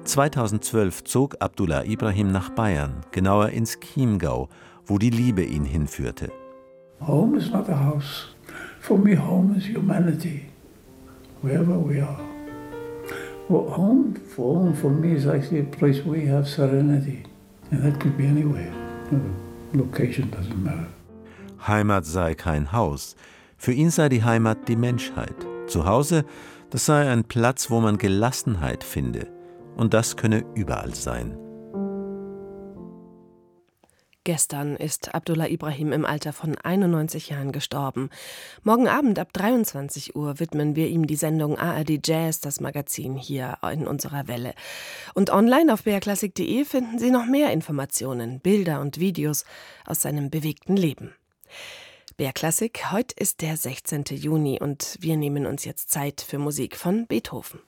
2012 zog Abdullah Ibrahim nach Bayern, genauer ins Chiemgau, wo die Liebe ihn hinführte. Home is not a house. For me, home is humanity, wherever we are. Well, home for me is actually a place where you have serenity, and that could be anywhere. Location doesn't matter. Heimat sei kein Haus. Für ihn sei die Heimat die Menschheit. Zu Hause, das sei ein Platz, wo man Gelassenheit finde. Und das könne überall sein. Gestern ist Abdullah Ibrahim im Alter von 91 Jahren gestorben. Morgen Abend ab 23 Uhr widmen wir ihm die Sendung ARD Jazz, das Magazin hier in unserer Welle. Und online auf brklassik.de finden Sie noch mehr Informationen, Bilder und Videos aus seinem bewegten Leben. BR Klassik, heute ist der 16. Juni und wir nehmen uns jetzt Zeit für Musik von Beethoven.